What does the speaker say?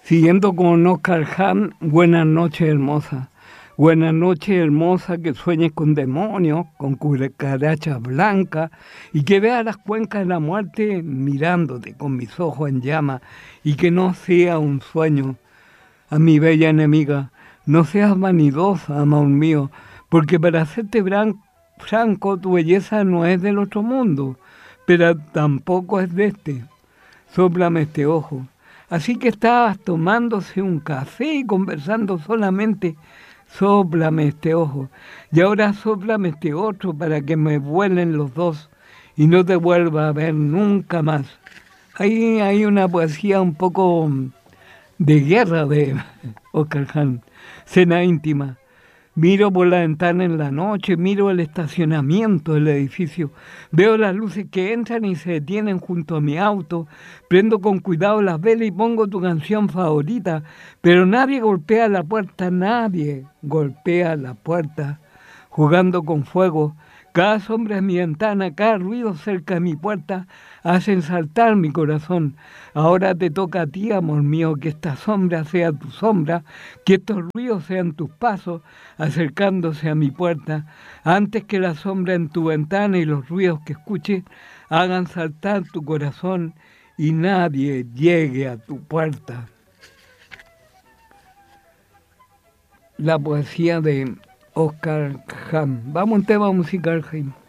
Siguiendo con Oscar Hahn, buenas noches, hermosa. Buenas noches, hermosa, que sueñes con demonios, con cucarachas blancas y que veas las cuencas de la muerte mirándote con mis ojos en llama y que no sea un sueño. A mi bella enemiga, no seas vanidosa, amor mío, porque para hacerte franco, tu belleza no es del otro mundo, pero tampoco es de este. Sóplame este ojo. Así que estabas tomándose un café y conversando solamente. Sóplame este ojo. Y ahora sóplame este otro para que me vuelen los dos y no te vuelva a ver nunca más. Ahí hay una poesía un poco de guerra de Oscar Hahn. Cena íntima. Miro por la ventana en la noche, miro el estacionamiento del edificio, veo las luces que entran y se detienen junto a mi auto, prendo con cuidado las velas y pongo tu canción favorita, pero nadie golpea la puerta, nadie golpea la puerta, jugando con fuego. Cada sombra en mi ventana, cada ruido cerca de mi puerta hacen saltar mi corazón. Ahora te toca a ti, amor mío, que esta sombra sea tu sombra, que estos ruidos sean tus pasos acercándose a mi puerta, antes que la sombra en tu ventana y los ruidos que escuches hagan saltar tu corazón y nadie llegue a tu puerta. La poesía de Oscar Hahn. Vamos a un tema musical, Jaime.